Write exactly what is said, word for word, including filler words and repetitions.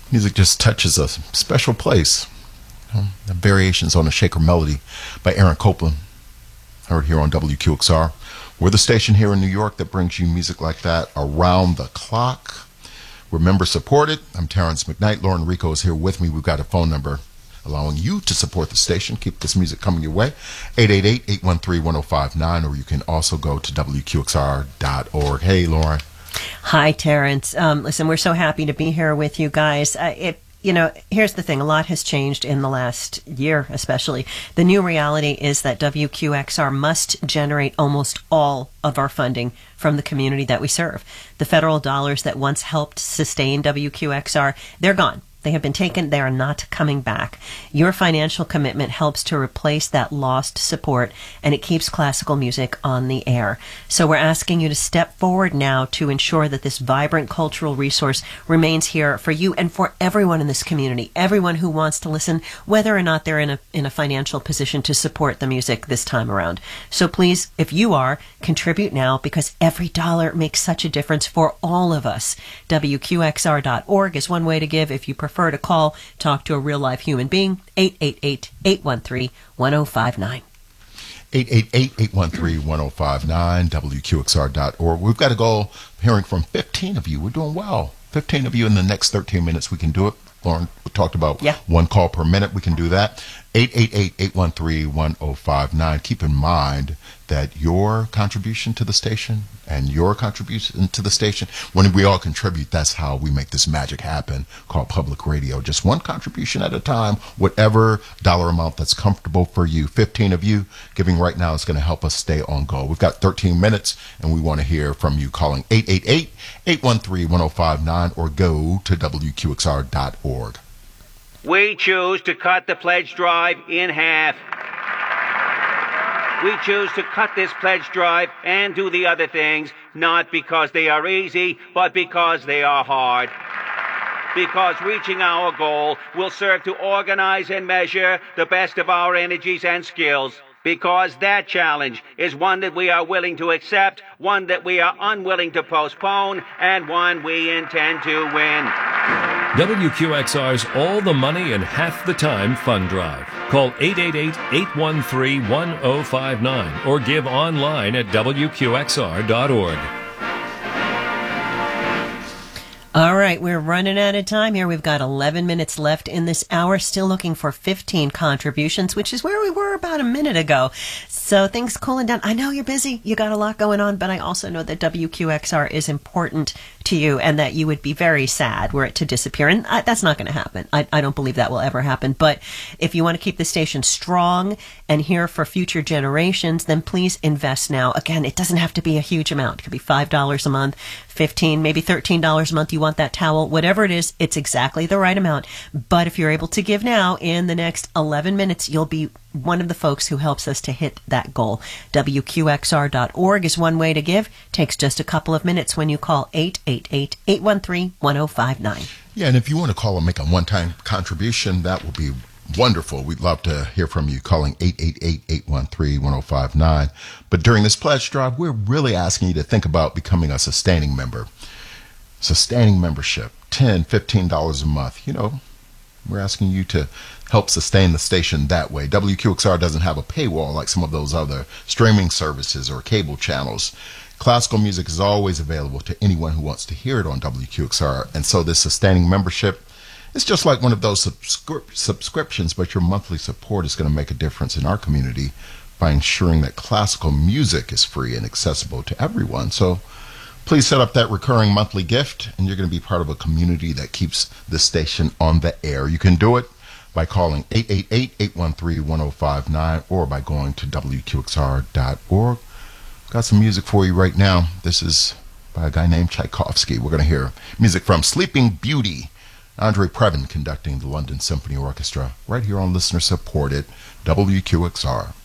Music just touches a special place. Um, the Variations on a Shaker Melody by Aaron Copland, heard here on W Q X R. We're the station here in New York that brings you music like that around the clock. We're member supported. I'm Terrence McKnight. Lauren Rico is here with me. We've got a phone number allowing you to support the station. Keep this music coming your way. eight eight eight, eight one three, one oh five nine, or you can also go to W Q X R dot org. Hey, Lauren. Hi, Terrence. Um, listen, we're so happy to be here with you guys. Uh, it, you know, here's the thing. A lot has changed in the last year, especially. The new reality is that W Q X R must generate almost all of our funding from the community that we serve. The federal dollars that once helped sustain W Q X R, they're gone. They have been taken. They are not coming back. Your financial commitment helps to replace that lost support, and it keeps classical music on the air. So we're asking you to step forward now to ensure that this vibrant cultural resource remains here for you and for everyone in this community, everyone who wants to listen, whether or not they're in a, in a financial position to support the music this time around. So please, if you are, contribute now, because every dollar makes such a difference for all of us. W Q X R dot org is one way to give. If you prefer to call, talk to a real live human being, eight eight eight, eight one three, one oh five nine. eight eight eight, eight one three, one oh five nine, W Q X R dot org. We've got a goal hearing from fifteen of you. We're doing well. fifteen of you in the next thirteen minutes. We can do it. Lauren, we talked about yeah. one call per minute. We can do that. eight eight eight, eight one three, one oh five nine. Keep in mind that your contribution to the station and your contribution to the station, when we all contribute, that's how we make this magic happen, called public radio. Just one contribution at a time, whatever dollar amount that's comfortable for you. fifteen of you giving right now is going to help us stay on goal. We've got thirteen minutes, and we want to hear from you calling eight eight eight, eight one three, one oh five nine or go to W Q X R dot org. We choose to cut the pledge drive in half. We choose to cut this pledge drive and do the other things, not because they are easy, but because they are hard. Because reaching our goal will serve to organize and measure the best of our energies and skills. Because that challenge is one that we are willing to accept, one that we are unwilling to postpone, and one we intend to win. W Q X R's All the Money in Half the Time Fund Drive. Call eight eight eight, eight one three, one oh five nine or give online at W Q X R dot org. All right, we're running out of time here. We've got eleven minutes left in this hour, still looking for fifteen contributions, which is where we were about a minute ago. So things cooling down. I know you're busy. You got a lot going on, but I also know that W Q X R is important to you and that you would be very sad were it to disappear. And I, that's not going to happen. I, I don't believe that will ever happen. But if you want to keep the station strong and here for future generations, then please invest now. Again, it doesn't have to be a huge amount. It could be five dollars a month, fifteen dollars, maybe thirteen dollars a month. You want that towel, whatever it is, it's exactly the right amount. But if you're able to give now, in the next eleven minutes, you'll be one of the folks who helps us to hit that goal. W Q X R dot org is one way to give. Takes just a couple of minutes when you call eight eight eight, eight one three, one oh five nine. Yeah, and if you want to call and make a one-time contribution, that would be wonderful. We'd love to hear from you calling eight eight eight, eight one three, one oh five nine. But during this pledge drive, we're really asking you to think about becoming a sustaining member. Sustaining membership, ten dollars, fifteen dollars a month. You know, we're asking you to help sustain the station that way. W Q X R doesn't have a paywall like some of those other streaming services or cable channels. Classical music is always available to anyone who wants to hear it on W Q X R. And so this sustaining membership, it's just like one of those subscri- subscriptions, but your monthly support is going to make a difference in our community by ensuring that classical music is free and accessible to everyone. So please set up that recurring monthly gift, and you're going to be part of a community that keeps this station on the air. You can do it by calling eight eight eight, eight one three, one oh five nine or by going to W Q X R dot org. Got some music for you right now. This is by a guy named Tchaikovsky. We're going to hear music from Sleeping Beauty. Andre Previn conducting the London Symphony Orchestra right here on listener-supported W Q X R.